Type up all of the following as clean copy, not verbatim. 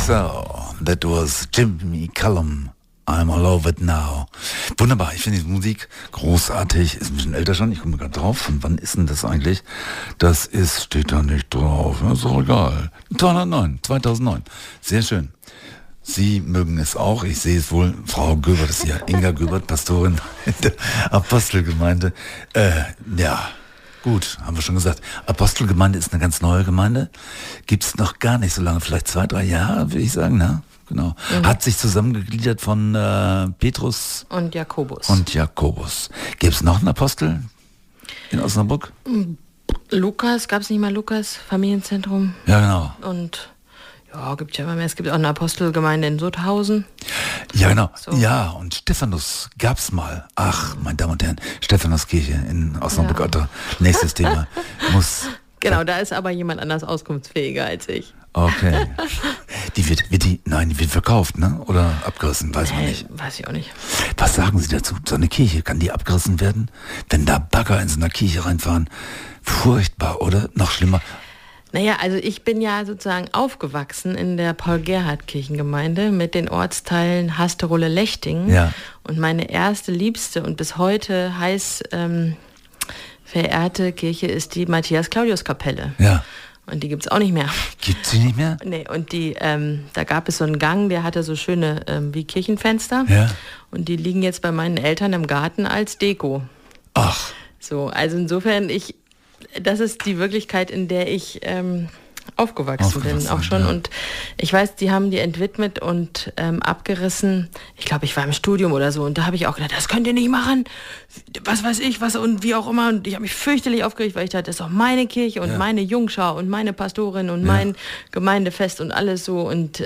So, that was Jimmy Cullum. I'm all over it now. Wunderbar, ich finde die Musik großartig. Ist ein bisschen älter schon, ich komme gerade drauf. Von wann ist denn das eigentlich? Das ist, steht da nicht drauf. Ist doch egal. 2009. Sehr schön. Sie mögen es auch, ich sehe es wohl. Frau Göbert ist ja Inga Göbert, Pastorin der Apostelgemeinde. Ja, gut, haben wir schon gesagt. Apostelgemeinde ist eine ganz neue Gemeinde. Gibt's noch gar nicht so lange, vielleicht 2-3 Jahre, würde ich sagen, ne? Genau. Mhm. Hat sich zusammengegliedert von Petrus und Jakobus. Gibt es noch einen Apostel in Osnabrück? Lukas, gab es nicht mal Lukas, Familienzentrum? Ja, genau. Und ja, gibt ja immer mehr. Es gibt auch eine Apostelgemeinde in Sutthausen. Ja, genau. So. Ja, und Stephanus gab's mal. Ach, meine Damen und Herren, Stephanuskirche in Osnabrück. Ja. Nächstes Thema. Genau, da ist aber jemand anders auskunftsfähiger als ich. Okay. Die wird verkauft, ne? Oder abgerissen, weiß man nicht. Weiß ich auch nicht. Was sagen Sie dazu? So eine Kirche, kann die abgerissen werden? Wenn da Bagger in so einer Kirche reinfahren? Furchtbar, oder? Noch schlimmer. Naja, also ich bin ja sozusagen aufgewachsen in der Paul-Gerhardt-Kirchengemeinde mit den Ortsteilen Hasterolle-Lechting. Ja. Und meine erste, liebste und bis heute heiß verehrte Kirche ist die Matthias-Claudius-Kapelle. Ja. Und die gibt's auch nicht mehr. Gibt's sie nicht mehr? Nee, und da gab es so einen Gang, der hatte so schöne wie Kirchenfenster. Ja. Und die liegen jetzt bei meinen Eltern im Garten als Deko. Ach. So, also insofern, das ist die Wirklichkeit, in der ich aufgewachsen bin, auch schon. Ja. Und ich weiß, die haben die entwidmet und abgerissen. Ich glaube, ich war im Studium oder so und da habe ich auch gedacht, das könnt ihr nicht machen. Was weiß ich, was und wie auch immer. Und ich habe mich fürchterlich aufgeregt, weil ich dachte, das ist doch meine Kirche und meine Jungschau und meine Pastorin und mein Gemeindefest und alles so. Und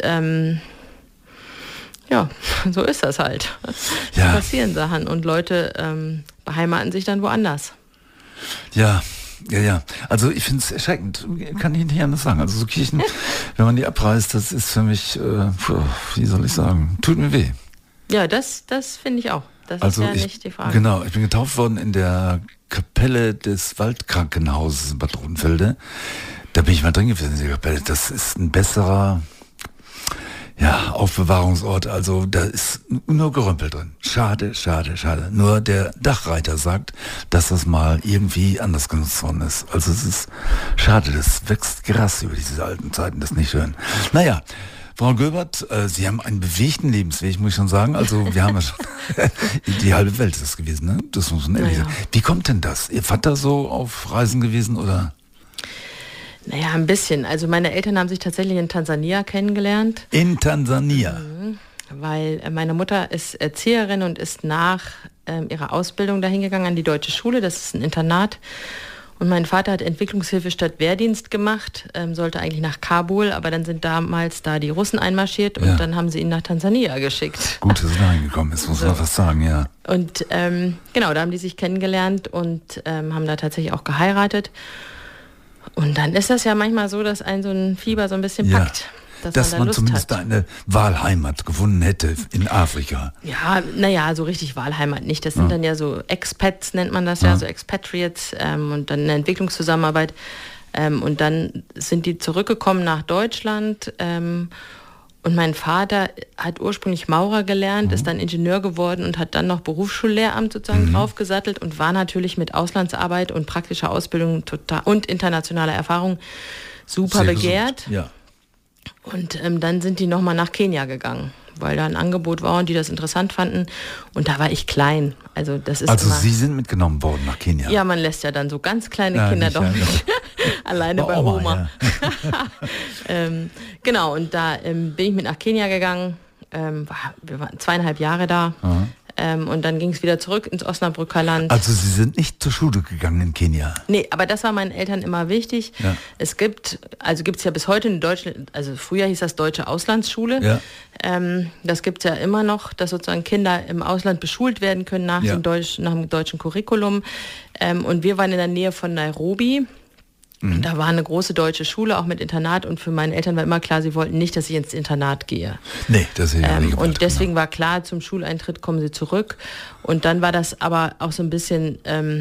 ja, so ist das halt. Ja. So passieren Sachen und Leute beheimaten sich dann woanders. Ja. Also ich finde es erschreckend, kann ich nicht anders sagen. Also so Kirchen, wenn man die abreißt, das ist für mich, wie soll ich sagen, tut mir weh. Ja, das finde ich auch. Das ist ja nicht die Frage. Genau, ich bin getauft worden in der Kapelle des Waldkrankenhauses in Bad Rodenfelde. Da bin ich mal drin gewesen in der Kapelle. Das ist ein besserer Aufbewahrungsort, also da ist nur Gerümpel drin. Schade. Nur der Dachreiter sagt, dass das mal irgendwie anders genutzt worden ist. Also es ist schade, das wächst Gras über diese alten Zeiten, das ist nicht schön. Naja, Frau Göbert, Sie haben einen bewegten Lebensweg, muss ich schon sagen. Also wir haben ja schon, die halbe Welt ist das gewesen, ne? Das muss man ehrlich sagen. Wie kommt denn das? Ihr Vater so auf Reisen gewesen, oder? Naja, ein bisschen. Also meine Eltern haben sich tatsächlich in Tansania kennengelernt. In Tansania? Weil meine Mutter ist Erzieherin und ist nach ihrer Ausbildung dahin gegangen an die Deutsche Schule. Das ist ein Internat. Und mein Vater hat Entwicklungshilfe statt Wehrdienst gemacht, sollte eigentlich nach Kabul, aber dann sind damals da die Russen einmarschiert und dann haben sie ihn nach Tansania geschickt. Gut, dass er da hingekommen ist, muss man was sagen, ja. Und genau, da haben die sich kennengelernt und haben da tatsächlich auch geheiratet. Und dann ist das ja manchmal so, dass ein so ein Fieber so ein bisschen packt. Dass man zumindest da eine Wahlheimat gefunden hätte in Afrika. Ja, naja, so richtig Wahlheimat nicht. Das sind dann ja so Expats, nennt man das ja, so Expatriates und dann eine Entwicklungszusammenarbeit. Und dann sind die zurückgekommen nach Deutschland. Und mein Vater hat ursprünglich Maurer gelernt, ist dann Ingenieur geworden und hat dann noch Berufsschullehramt sozusagen draufgesattelt und war natürlich mit Auslandsarbeit und praktischer Ausbildung und internationaler Erfahrung super sehr begehrt. Gesund. Ja. Und dann sind die nochmal nach Kenia gegangen, weil da ein Angebot war und die das interessant fanden. Und da war ich klein. Also Sie sind mitgenommen worden nach Kenia? Ja, man lässt ja dann so ganz kleine Kinder doch nicht alleine bei Oma. Genau, und da bin ich mit nach Kenia gegangen. Wir waren 2,5 Jahre da. Und dann ging es wieder zurück ins Osnabrücker Land. Also Sie sind nicht zur Schule gegangen in Kenia? Nee, aber das war meinen Eltern immer wichtig. Ja. Es gibt's ja bis heute in Deutschland, also früher hieß das Deutsche Auslandsschule. Ja. Das gibt es ja immer noch, dass sozusagen Kinder im Ausland beschult werden können nach dem deutschen Curriculum. Und wir waren in der Nähe von Nairobi. Da war eine große deutsche Schule, auch mit Internat, und für meine Eltern war immer klar, sie wollten nicht, dass ich ins Internat gehe. Nee, das hätte ich auch nicht gewollt, und deswegen war klar, zum Schuleintritt kommen sie zurück. Und dann war das aber auch so ein bisschen